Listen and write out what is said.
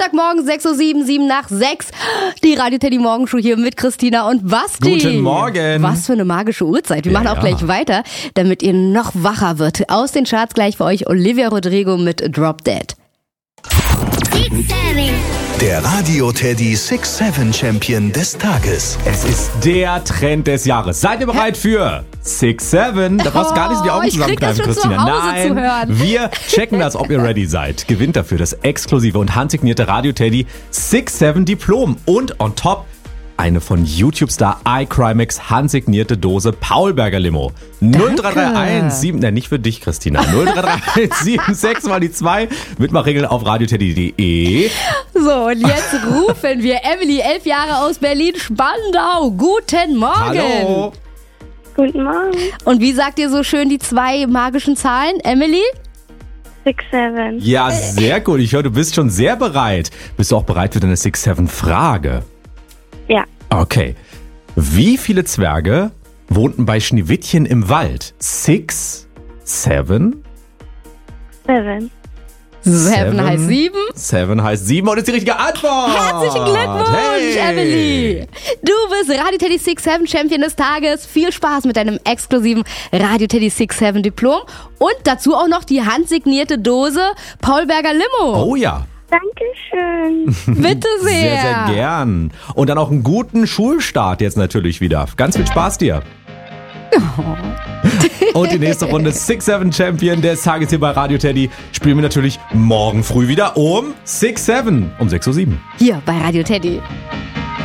Montagmorgen, 6.07 Uhr, 7 nach 6. Die Radio Teddy Morgenshow hier mit Christina und Basti. Guten Morgen. Was für eine magische Uhrzeit. Wir machen auch gleich weiter, damit ihr noch wacher wird. Aus den Charts gleich für euch Olivia Rodrigo mit Drop Dead. Der Radio Teddy 6-7 Champion des Tages. Es ist der Trend des Jahres. Seid ihr bereit für 6-7? Da brauchst du gar nicht die Augen zusammenkneifen, Christina. Nein, wir checken das, ob ihr ready seid. Gewinnt dafür das exklusive und handsignierte Radio Teddy 6-7 Diplom. Und on top eine von YouTube-Star iCrimex handsignierte Dose Paulberger Limo. 0331 nicht für dich, Christina. 0331 76 mal die 2. Mitmachregeln auf radioteddy.de. So, und jetzt rufen wir Emily, 11 Jahre aus Berlin-Spandau. Guten Morgen. Hallo. Guten Morgen. Und wie sagt ihr so schön die 2 magischen Zahlen, Emily? 6-7. Ja, sehr gut. Ich höre, du bist schon sehr bereit. Bist du auch bereit für deine 6-7-Frage? Ja. Okay. Wie viele Zwerge wohnten bei Schneewittchen im Wald? 6, 7? 7. 7 heißt 7. 7 heißt 7 und ist die richtige Antwort. Herzlichen Glückwunsch, Emily. Du bist Radio Teddy 6-7 Champion des Tages. Viel Spaß mit deinem exklusiven Radio Teddy 6-7 Diplom. Und dazu auch noch die handsignierte Dose Paulberger Limo. Oh ja. Dankeschön. Bitte sehr. Sehr, sehr gern. Und dann auch einen guten Schulstart jetzt natürlich wieder. Ganz viel Spaß dir. Und die nächste Runde 6-7 Champion des Tages hier bei Radio Teddy spielen wir natürlich morgen früh wieder um 6-7, um 6.07 Uhr. Hier bei Radio Teddy.